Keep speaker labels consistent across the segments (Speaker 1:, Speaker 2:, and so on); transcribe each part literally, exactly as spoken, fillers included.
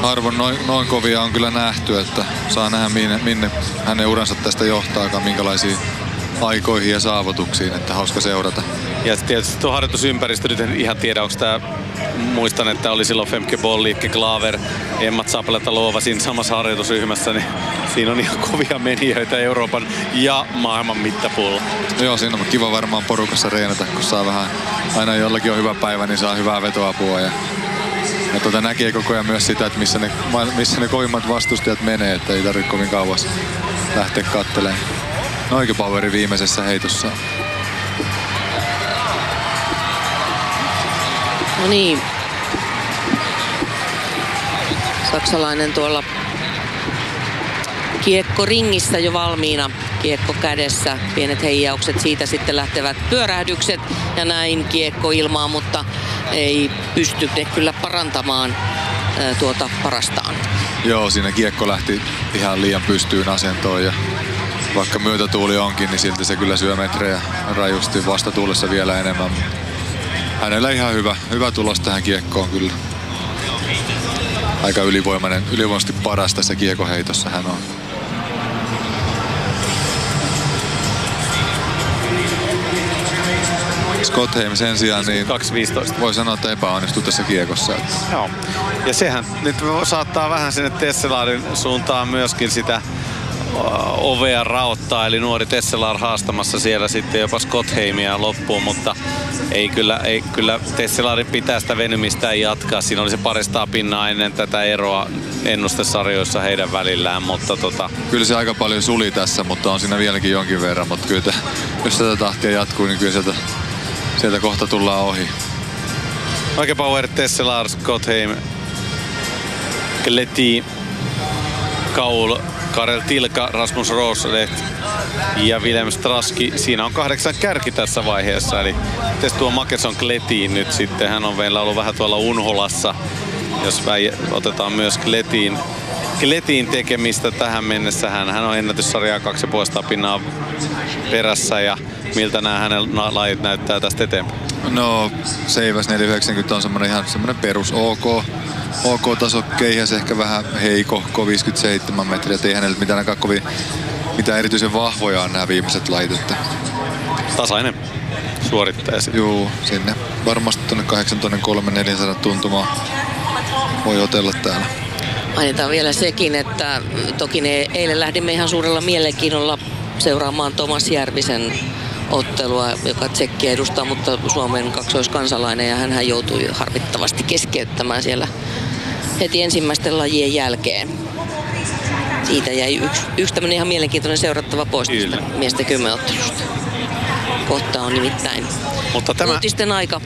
Speaker 1: harvoin noin, noin kovia on kyllä nähty, että saa nähdä minne, minne hänen uransa tästä johtaakaan, minkälaisiin aikoihin ja saavutuksiin, että hauska seurata.
Speaker 2: Ja tietysti tuo harjoitusympäristö, nyt en ihan tiedä, onko tämä, muistan, että oli silloin Femke Boll, Liike Klaver, Emma Zapleta-Luova siinä samassa harjoitusryhmässä, niin siinä on ihan kovia menijöitä Euroopan ja maailman mittapuulla.
Speaker 1: Joo, siinä on kiva varmaan porukassa reenata, kun saa vähän, aina jollakin on hyvä päivä, niin saa hyvää vetoapua. Ja, ja tuota näkee koko ajan myös sitä, että missä ne, missä ne kovimmat vastustajat menee, että ei tarvitse kovin kauas lähteä katselemaan. Neugebaueri viimeisessä heitossa.
Speaker 3: No niin. Saksalainen tuolla kiekko ringissä jo valmiina. Kiekko kädessä, pienet heijaukset, siitä sitten lähtevät pyörähdykset ja näin kiekko ilmaan, mutta ei pysty ne kyllä parantamaan ää, tuota parastaan.
Speaker 1: Joo, siinä kiekko lähti ihan liian pystyyn asentoon ja vaikka myötätuuli onkin, niin silti se kyllä syö metrejä rajusti, vastatuulessa vielä enemmän. Hänellä ihan hyvä, hyvä tulos tähän kiekkoon kyllä. Aika ylivoimainen, ylivoimaisesti paras tässä kiekoheitossa hän on. Skotheim sen sijaan niin
Speaker 2: kaksi viisitoista.
Speaker 1: Voi sanoa, että epäonnistui tässä kiekossa.
Speaker 2: Joo. Ja sehän nyt saattaa vähän sinne Tesselarin suuntaan myöskin sitä ovea raottaa, eli nuori Tesselar haastamassa siellä sitten jopa Skotheimia loppuun, mutta ei kyllä, ei kyllä Tesselarin pitää sitä venymistään jatkaa. Siinä oli se paristaa pinnaa ennen tätä eroa ennustesarjoissa heidän välillään, mutta tota...
Speaker 1: Kyllä se aika paljon suli tässä, mutta on siinä vieläkin jonkin verran, mutta kyllä te, jos tätä tahtia jatkuu, niin kyllä sieltä, sieltä kohta tullaan ohi.
Speaker 2: Neugebauer, Tesselar, Skotheim, Kleti, Kaul, Karel Tilka, Rasmus Rosleht ja Wilhelm Straski. Siinä on kahdeksan kärki tässä vaiheessa. Eli tietysti tuo Makeson Kletiin nyt sitten. Hän on vielä ollut vähän tuolla Unholassa. Jos otetaan myös Kletiin, Kletiin tekemistä tähän mennessä. Hän, hän on ennätyssarjaa kaksi ja puolesta pinnaa perässä. Ja miltä nämä hänen lajit näyttää tästä eteenpäin?
Speaker 1: No, Seiväs neljä yhdeksänkymmentä on semmoinen ihan semmoinen perus OK. OK-taso, Keihäs ehkä vähän heikohko, viisikymmentäseitsemän metriä. Ei hänellä mitään ainakaan kovin, mitään erityisen vahvoja on nämä viimeiset lait. Että...
Speaker 2: Tasainen suorittaja sitten.
Speaker 1: Juu, sinne varmasti tuonne kahdeksan kolme neljäsataa tuntumaan voi otella täällä.
Speaker 3: Mainitaan vielä sekin, että toki ne eilen lähdimme ihan suurella mielenkiinnolla seuraamaan Tomas Järvisen ottelua, joka Tsekkiä edustaa, mutta Suomen kaksoiskansalainen, ja hän joutui harvittavasti keskeyttämään siellä heti ensimmäisten lajien jälkeen. Siitä jäi yksi, yksi tämmöinen ihan mielenkiintoinen seurattava pois tästä miesten kymmenottelusta. Kohta on nimittäin
Speaker 2: mutta tämä...
Speaker 3: uutisten aika.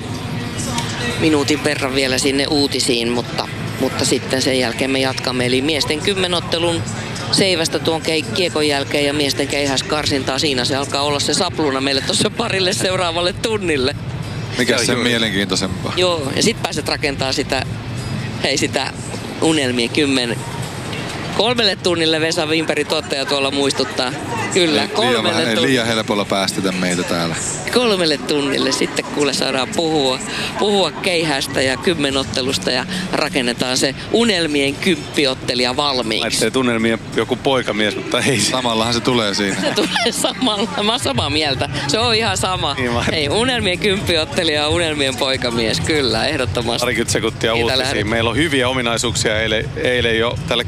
Speaker 3: Minuutin verran vielä sinne uutisiin, mutta, mutta sitten sen jälkeen me jatkamme. Eli miesten kymmenottelun Seivästä tuon kiekon jälkeen ja miesten keihäskarsintaa. Siinä se alkaa olla se sapluuna meille tuossa parille seuraavalle tunnille.
Speaker 1: Mikä se on mielenkiintoisempaa?
Speaker 3: Joo, ja sit pääset rakentaa sitä, hei sitä unelmien kymmen. Kolmelle tunnille Vesa Wimberg tuottaja tuolla muistuttaa. Kyllä, kolmelle
Speaker 1: liian,
Speaker 3: tunnille.
Speaker 1: Liian helpolla päästetä meitä täällä.
Speaker 3: Kolmelle tunnille. Sitten kuule saadaan puhua, puhua keihästä ja kymmenottelusta ja rakennetaan se unelmien kymppiottelija valmiiksi.
Speaker 2: Laittee unelmien joku poikamies, mutta ei.
Speaker 1: Samallahan se tulee siinä.
Speaker 3: Se tulee samalla. Mä oon samaa mieltä. Se on ihan sama. Niin ei, unelmien kymppiottelija ja unelmien poikamies. Kyllä, ehdottomasti.
Speaker 2: Parikymmentä sekuntia uutisiin. Meillä on hyviä ominaisuuksia eilen, eilen jo tälle